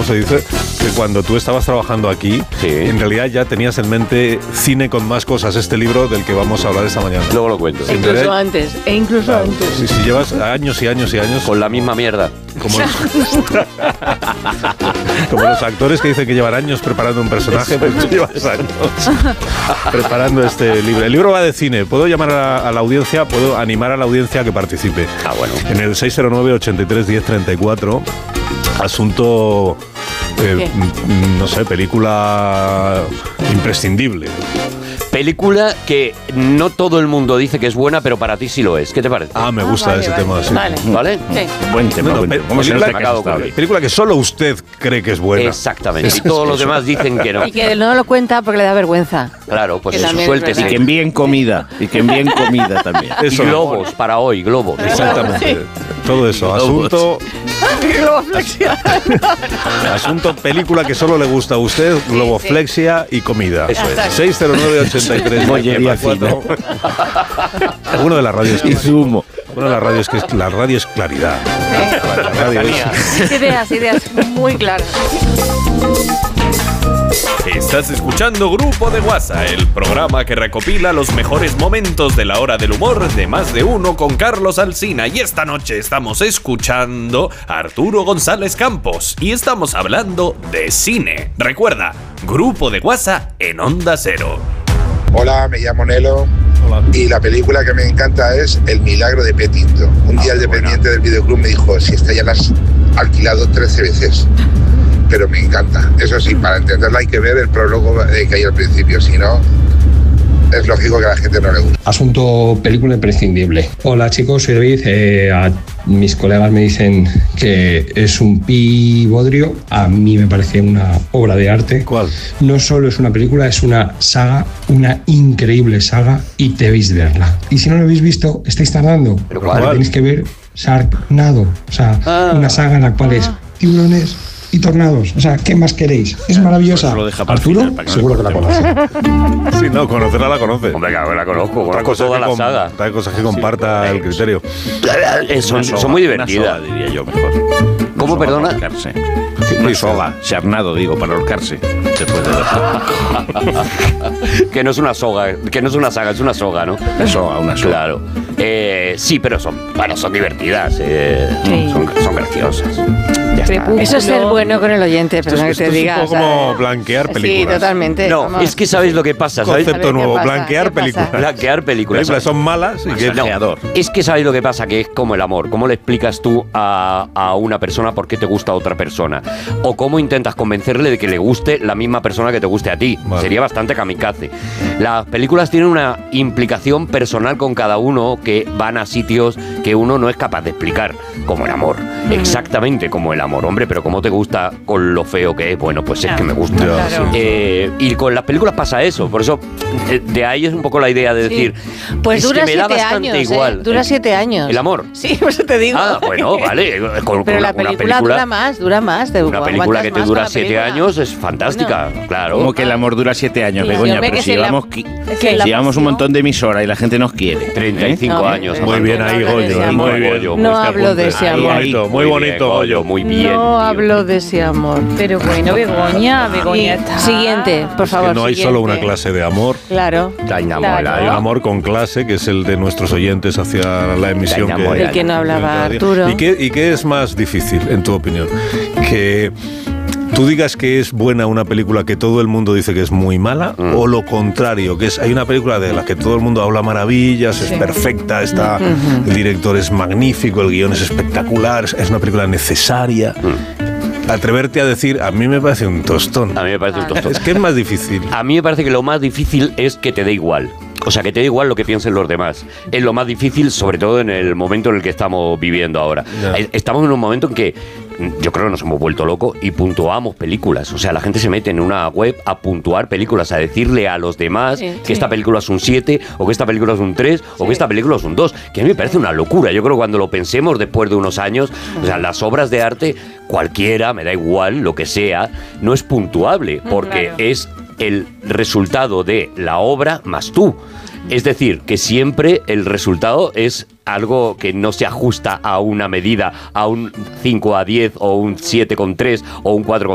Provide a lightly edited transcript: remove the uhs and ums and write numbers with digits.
se dice que cuando tú estabas trabajando aquí, en realidad ya tenías en mente Cine con más cosas, este libro del que vamos a hablar esta mañana. Luego lo cuento. Incluso antes. Sí, sí, llevas años y años y años con la misma mierda. Como los actores que dicen que llevan años preparando un personaje, pues tú llevas años preparando este libro. El libro va de cine. Puedo llamar a la audiencia, puedo animar a la audiencia a que participe. Bueno. En el 609-83-1034, asunto, no sé, película imprescindible. Película que no todo el mundo dice que es buena, pero para ti sí lo es. ¿Qué te parece? Me gusta ese tema. Sí. ¿Vale? Sí. Buen tema. Película que solo usted cree que es buena. Exactamente. Y todos los demás dicen que no. Y que no lo cuenta porque le da vergüenza. Claro, pues eso, suéltese. Y que envíen comida. Y que envíen comida también. Eso, y globos, para hoy, globos. Exactamente. Sí. Todo eso. Asunto... Asunto película que solo le gusta a usted, globoflexia y comida. Eso es. 609-83-1034. Uno de las radios y zumo. Bueno, la radio es claridad. La radio es... Ideas muy claras. Estás escuchando Grupo de WhatsApp, el programa que recopila los mejores momentos de la hora del humor de Más de Uno con Carlos Alsina. Y esta noche estamos escuchando a Arturo González Campos y estamos hablando de cine. Recuerda, Grupo de WhatsApp en Onda Cero. Hola, me llamo Nelo. Hola. Y la película que me encanta es El milagro de Petinto. Un día el dependiente del videoclub me dijo, si esta ya la has alquilado 13 veces. Pero me encanta. Eso sí, para entenderla hay que ver el prólogo que hay al principio, si no, es lógico que a la gente no le guste. Asunto película imprescindible. Hola chicos, soy David. A mis colegas me dicen que es un pibodrio. A mí me parece una obra de arte. ¿Cuál? No solo es una película, es una saga, una increíble saga, y debéis verla. Y si no lo habéis visto, estáis tardando. ¿Pero cuál? Tenéis que ver Sharknado. O sea, una saga en la cual es tiburones y tornados. O sea, ¿qué más queréis? Es maravillosa. Arturo, seguro que la conoce. Sí, no, conocerla la conoce. Hombre, claro que la conozco. Conozco toda la saga. Hay cosas que comparta el criterio. Son muy divertidas. Una soga, diría yo, mejor. ¿Cómo, soga perdona? Para ahorcarse. Una soga. Sharknado, digo, para ahorcarse. Después de que no es una soga, que no es una saga, es una soga, ¿no? Una soga. Claro. Sí, pero son divertidas. Son graciosas. Eso es ser bueno con el oyente, perdón que te diga. Es un poco como blanquear películas. Sí, totalmente. No, vamos. Es que sabes lo que pasa, ¿sabes? Concepto nuevo, blanquear películas. Blanquear películas. Películas son malas y que es creador. Es que sabes lo que pasa, que es como el amor. ¿Cómo le explicas tú a una persona por qué te gusta a otra persona? O cómo intentas convencerle de que le guste la misma persona que te guste a ti. Vale. Sería bastante kamikaze. Las películas tienen una implicación personal con cada uno, que van a sitios que uno no es capaz de explicar, como el amor. Exactamente como el amor. Hombre, pero ¿cómo te gusta con lo feo que es? Bueno, pues es que me gusta. Claro. Y con las películas pasa eso. Por eso, de ahí es un poco la idea de decir, pues es dura que me da 7 bastante años, igual. Dura 7 años. ¿El amor? Sí, por eso te digo. Bueno, vale. Pero la película dura más. Una película que te dura 7 años es fantástica, claro. Como que el amor dura 7 años, Sí, Begoña, hombre, pero que si llevamos un montón de emisoras y la gente nos quiere. 35 años. Muy bien ahí, Goyo. Muy bien. No hablo de ese amor. Muy bonito, Goyo. Muy bien. No hablo de ese amor. Pero bueno, Begoña está. Siguiente, por favor. Que no hay solo una clase de amor. Claro. Hay un amor con clase, que es el de nuestros oyentes hacia la emisión. Del que no hablaba Arturo. ¿Y qué es más difícil, en tu opinión? Que tú digas que es buena una película que todo el mundo dice que es muy mala, o lo contrario, que hay una película de la que todo el mundo habla maravillas, es perfecta, el director es magnífico, el guión es espectacular, es una película necesaria. Atreverte a decir, a mí me parece un tostón. A mí me parece un tostón. Es que es más difícil. A mí me parece que lo más difícil es que te dé igual. O sea, que te da igual lo que piensen los demás. Es lo más difícil, sobre todo en el momento en el que estamos viviendo ahora. Estamos en un momento en que yo creo que nos hemos vuelto locos y puntuamos películas. O sea, la gente se mete en una web a puntuar películas, a decirle a los demás que esta película es un 7, o que esta película es un 3, o que esta película es un 2, que a mí me parece una locura. Yo creo que cuando lo pensemos después de unos años, o sea, las obras de arte, cualquiera, me da igual, lo que sea, no es puntuable, porque es el resultado de la obra más tú. Es decir, que siempre el resultado es algo que no se ajusta a una medida, a un 5/10 o un 7/3 o un 4/5.